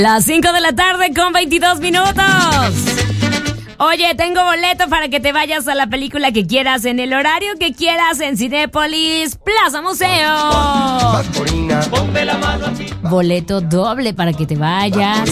Las 5 de la tarde con 22 minutos. Oye, tengo boleto para que te vayas a la película que quieras, en el horario que quieras, en Cinépolis, Plaza Museo. Boleto doble para que te vayas.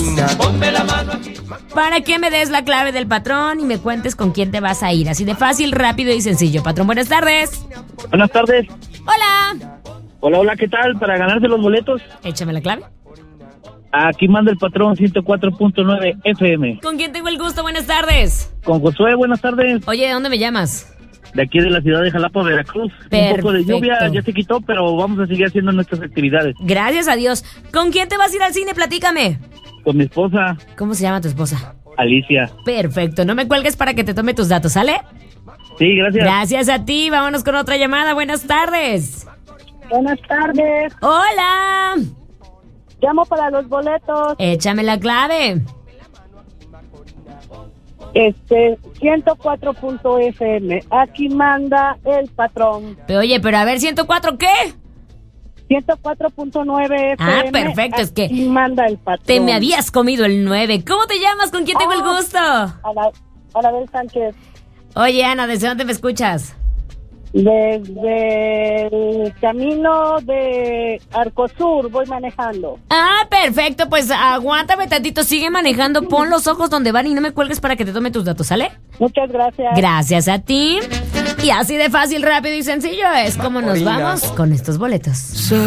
Para que me des la clave del patrón y me cuentes con quién te vas a ir. Así de fácil, rápido y sencillo. Patrón, buenas tardes. Buenas tardes. Hola. Hola, ¿qué tal? Para ganarse los boletos. Échame la clave. Aquí manda el patrón 104.9 FM. ¿Con quién tengo el gusto? Buenas tardes. Con Josué, buenas tardes. Oye, ¿de dónde me llamas? De aquí de la ciudad de Jalapa, Veracruz. Perfecto. Un poco de lluvia ya se quitó, pero vamos a seguir haciendo nuestras actividades. Gracias a Dios. ¿Con quién te vas a ir al cine? Platícame. Con mi esposa. ¿Cómo se llama tu esposa? Alicia. Perfecto, no me cuelgues para que te tome tus datos, ¿sale? Sí, gracias. Gracias a ti, vámonos con otra llamada. Buenas tardes. Buenas tardes. Hola. Llamo para los boletos. Échame la clave. 104.fm. Aquí manda el patrón. Pero oye, pero a ver, ¿104 qué? 104.9 FM. Ah, perfecto, es que aquí manda el patrón. te me habías comido el 9. ¿Cómo te llamas? ¿Con quién tengo el gusto? Anabel Sánchez. Oye, Ana, ¿desde dónde me escuchas? Desde el camino de Arcosur voy manejando. Ah, perfecto, pues aguántame tantito, sigue manejando, pon los ojos donde van y no me cuelgues para que te tome tus datos, ¿sale? Muchas gracias. Gracias a ti. Y así de fácil, rápido y sencillo es como nos vamos con estos boletos.